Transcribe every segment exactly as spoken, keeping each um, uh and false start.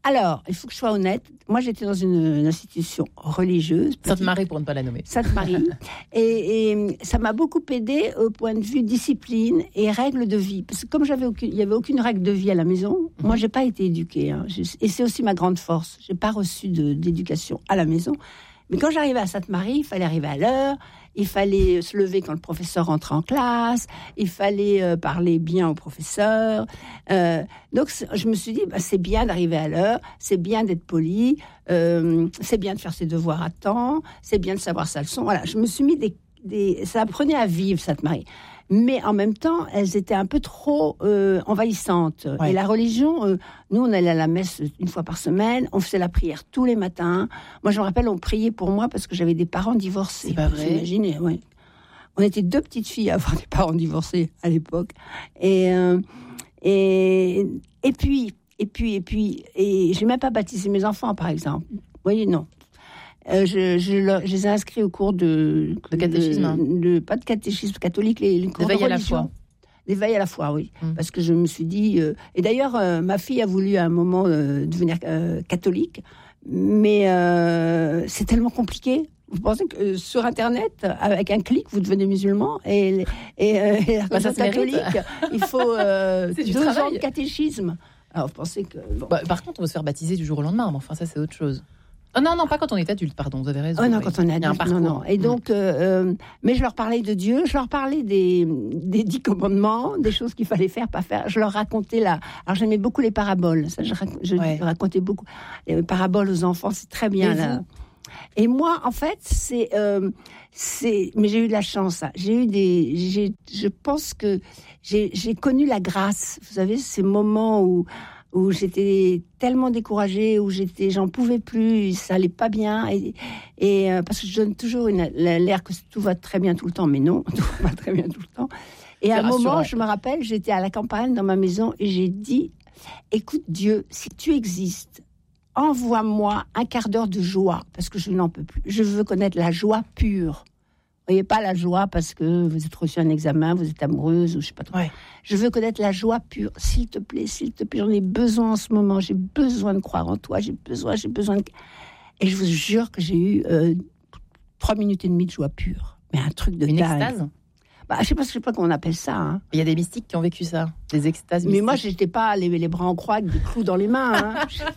Alors, il faut que je sois honnête. Moi, j'étais dans une, une institution religieuse. Sainte-Marie, pour ne pas la nommer. Sainte-Marie. et, et ça m'a beaucoup aidée au point de vue discipline et règles de vie. Parce que comme j'avais aucune, il n'y avait aucune règle de vie à la maison, mm-hmm. moi, je n'ai pas été éduquée. Hein. Je, et c'est aussi ma grande force. Je n'ai pas reçu de, d'éducation à la maison. Mais quand j'arrivais à Sainte-Marie, il fallait arriver à l'heure, il fallait se lever quand le professeur rentrait en classe, il fallait euh, parler bien au professeur. Euh, donc, je me suis dit, bah, c'est bien d'arriver à l'heure, c'est bien d'être poli, euh, c'est bien de faire ses devoirs à temps, c'est bien de savoir sa leçon. Voilà, je me suis mis des... des ça apprenait à vivre, Sainte-Marie. Mais en même temps, elles étaient un peu trop euh, envahissantes. Ouais. Et la religion, euh, nous, on allait à la messe une fois par semaine, on faisait la prière tous les matins. Moi, je me rappelle, on priait pour moi parce que j'avais des parents divorcés. C'est pas vrai. Imaginez, ouais. On était deux petites filles à avoir des parents divorcés à l'époque. Et, euh, et, et puis, et puis, et puis, et j'ai même pas baptisé mes enfants, par exemple. Vous voyez, non. Euh, je, je, le, je les ai inscrits au cours de... De catéchisme hein. de, de, Pas de catéchisme catholique, les, les cours de, de veille à la foi. Des veilles à la foi, oui. Mmh. Parce que je me suis dit... Euh, et d'ailleurs, euh, ma fille a voulu à un moment euh, devenir euh, catholique, mais euh, c'est tellement compliqué. Vous pensez que euh, sur Internet, avec un clic, vous devenez musulman et, et, euh, et la bah, ça catholique, il faut euh, deux travail. ans de catéchisme. Alors, vous pensez que... Bon. Bah, par contre, on va se faire baptiser du jour au lendemain, mais enfin, ça, c'est autre chose. Oh non, non, pas quand on est adulte, pardon, vous avez raison. Oh non, oui. quand on est adulte, non, non. Et donc, euh, mais je leur parlais de Dieu, je leur parlais des, des dix commandements, des choses qu'il fallait faire, pas faire. Je leur racontais là. Alors, j'aimais beaucoup les paraboles. Ça, je, je ouais. racontais beaucoup. Les paraboles aux enfants, c'est très bien, là. Vous? Et moi, en fait, c'est, euh, c'est, mais j'ai eu de la chance. Hein. J'ai eu des, j'ai, je pense que j'ai, j'ai connu la grâce. Vous savez, ces moments où, où j'étais tellement découragée, où j'étais, j'en pouvais plus, ça allait pas bien, et, et euh, parce que je donne toujours une, l'air que tout va très bien tout le temps, mais non, tout va très bien tout le temps. Et c'est à un rassurant. Moment, je me rappelle, j'étais à la campagne dans ma maison et j'ai dit, écoute Dieu, si tu existes, envoie-moi un quart d'heure de joie, parce que je n'en peux plus. Je veux connaître la joie pure. Vous voyez, pas la joie parce que vous êtes reçu un examen, vous êtes amoureuse ou je sais pas trop. Ouais. Je veux connaître la joie pure. S'il te plaît, s'il te plaît, j'en ai besoin en ce moment. J'ai besoin de croire en toi. J'ai besoin, j'ai besoin de... Et je vous jure que j'ai eu euh, trois minutes et demie de joie pure. Mais un truc de Une dingue. extase. Bah, je sais pas, je sais pas comment on appelle ça. Hein. Il y a des mystiques qui ont vécu ça, des extases mystiques. Mais moi, j'étais pas les, les bras en croix avec des clous dans les mains. Hein.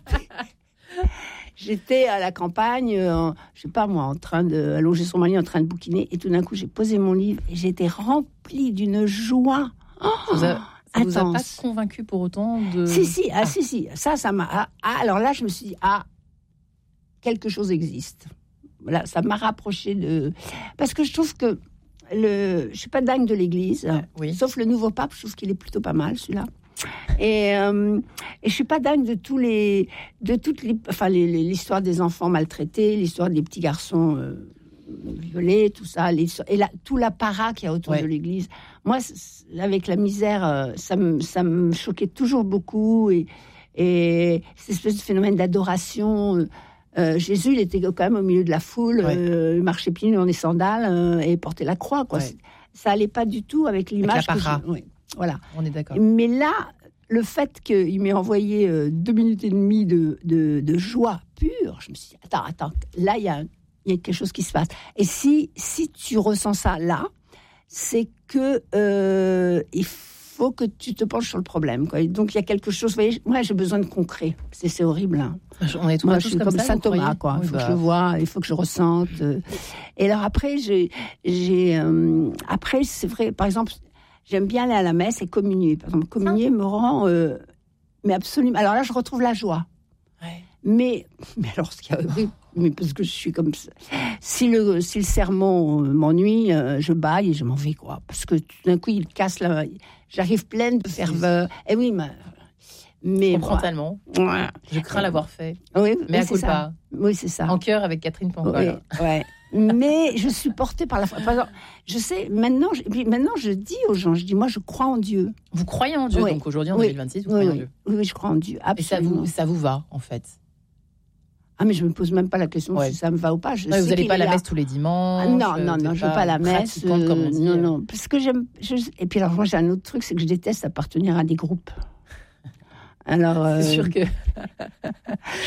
J'étais à la campagne, euh, je sais pas moi, en train de allonger son lit, en train de bouquiner, et tout d'un coup, j'ai posé mon livre et j'étais remplie d'une joie. Oh, ça vous a, ça vous a pas convaincu pour autant de... Si, si, ah, ah. si, si, ça, ça m'a... Ah, ah, alors là, je me suis dit, ah, quelque chose existe. Voilà, ça m'a rapproché de... Parce que je trouve que le... je suis pas dingue de l'Église, euh, oui. Sauf le nouveau pape, je trouve qu'il est plutôt pas mal, celui-là. Et, euh, et je suis pas dingue de tous les, de toutes les, enfin les, les, l'histoire des enfants maltraités, l'histoire des petits garçons euh, violés, tout ça, les, et la, tout l'apparat qu'il y a autour ouais. de l'Église. Moi, avec la misère, euh, ça me, ça me choquait toujours beaucoup et, et cette espèce de phénomène d'adoration. Euh, euh, Jésus, il était quand même au milieu de la foule, ouais. euh, il marchait pieds nus dans des sandales euh, et portait la croix, quoi. Ouais. Ça allait pas du tout avec l'image. Avec que je, ouais. Voilà. On est d'accord. Mais là, le fait qu'il m'ait envoyé euh, deux minutes et demie de, de, de joie pure, je me suis dit, attends, attends, là, il y a, y a quelque chose qui se passe. Et si, si tu ressens ça là, c'est que euh, il faut que tu te penches sur le problème, quoi. Et donc, il y a quelque chose, vous voyez, moi, j'ai besoin de concret. C'est, c'est horrible. Hein. On est tous moi, tous je suis comme, comme ça, Saint Thomas, quoi. Il faut bah... que je le voie, il faut que je ressente. Euh. Et alors, après, j'ai... j'ai euh, après, c'est vrai, par exemple... J'aime bien aller à la messe et communier. Par exemple, communier ah. me rend... Euh, mais absolument... Alors là, je retrouve la joie. Ouais. Mais, mais alors, ce qu'il y a... Mais parce que je suis comme ça. Si le, si le sermon euh, m'ennuie, euh, je baille et je m'en vais, quoi. Parce que tout d'un coup, il casse la... J'arrive pleine de ferveur. Et oui, mais... mais je comprends bon, tellement. Ouais. Je crains l'avoir fait. Oui, mais à c'est culpa. Ça. Oui, c'est ça. En cœur avec Catherine Pancol. Oui, ouais. Mais je suis portée par la foi. Par exemple, je sais, maintenant je, puis maintenant, je dis aux gens, je dis, moi, je crois en Dieu. Vous croyez en Dieu, oui. Donc aujourd'hui, en oui. deux mille vingt-six, vous oui, croyez oui. en Dieu. Oui, oui, je crois en Dieu, absolument. Et ça vous, ça vous va, en fait? Ah, mais je me pose même pas la question ouais. si ça me va ou pas. Je ouais, sais vous n'allez pas à la a... messe tous les dimanches? Ah, non, non, non, je ne vais pas à la messe. Euh, comme on dit. Non, non, parce que j'aime... Je... Et puis alors, moi, j'ai un autre truc, c'est que je déteste appartenir à des groupes. Alors, euh... c'est sûr que...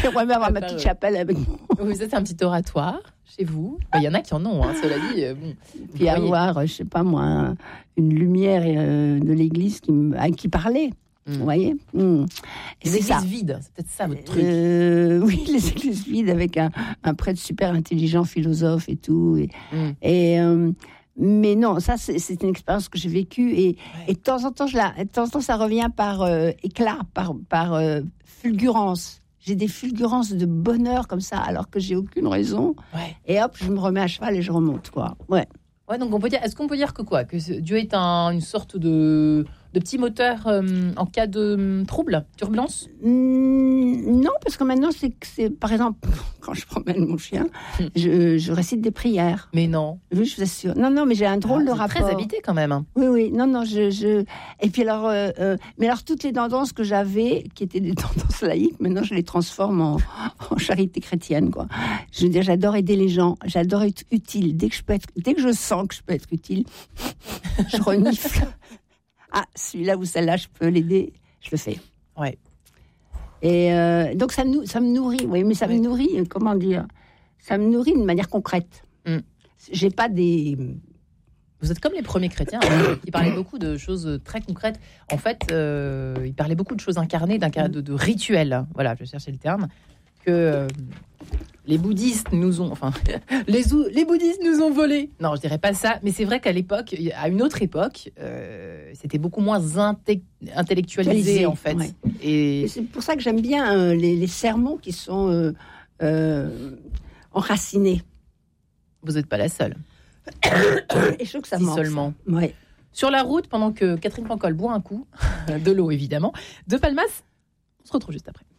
J'aimerais bien avoir ma petite chapelle avec moi. Oui, ça c'est un petit oratoire chez vous. Il bah, y en a qui en ont, hein, cela dit. Euh, bon, puis avoir, je sais pas moi, une lumière euh, de l'église qui, me, qui parlait. Mmh. Vous voyez mmh. Les églises ça. vides, c'est peut-être ça votre truc. Euh, oui, les églises vides avec un, un prêtre super intelligent, philosophe et tout. Et, mmh. et euh, mais non, ça c'est, c'est une expérience que j'ai vécue et, ouais. et de temps en temps, je la, de temps en temps, ça revient par euh, éclat, par, par euh, fulgurance. J'ai des fulgurances de bonheur comme ça, alors que j'ai aucune raison. Ouais. Et hop, je me remets à cheval et je remonte, quoi. Ouais. Ouais, donc on peut dire, est-ce qu'on peut dire que quoi, que Dieu est un, une sorte de, de petit moteur euh, en cas de euh, trouble, turbulence ? mmh, Non, parce que maintenant, c'est, c'est par exemple, quand je promène mon chien, je, je récite des prières. Mais non. Oui, je vous assure. Non, non, mais j'ai un drôle ah, de rapport. Très habité quand même. Hein. Oui, oui. Non, non, je, je... Et puis alors, euh, euh, mais alors toutes les tendances que j'avais, qui étaient des tendances laïques, maintenant je les transforme en, en charité chrétienne, quoi. Je veux dire, j'adore aider les gens, j'adore être utile. Dès que je peux être, dès que je sens que je peux être utile, je renifle. Ah, celui-là ou celle-là, je peux l'aider, je le fais. Ouais. Et euh, donc ça me, ça me nourrit, oui, mais ça ouais. me nourrit, comment dire, ça me nourrit d'une manière concrète. Mm. J'ai pas des... Vous êtes comme les premiers chrétiens, hein, qui parlaient beaucoup de choses très concrètes. En fait, euh, ils parlaient beaucoup de choses incarnées, d'un cas de, de rituels. Voilà, je cherchais le terme. Que euh, les bouddhistes nous ont, enfin, les, les bouddhistes nous ont volé. Non, je dirais pas ça, mais c'est vrai qu'à l'époque, à une autre époque, euh, c'était beaucoup moins inte- intellectualisé en fait. Ouais. Et... Et c'est pour ça que j'aime bien euh, les, les sermons qui sont euh, euh, enracinés. Vous n'êtes pas la seule. Et je trouve que ça si manque. Seulement. Ça. Ouais. Sur la route, pendant que Catherine Pancol boit un coup, de l'eau évidemment, de Palmas, on se retrouve juste après.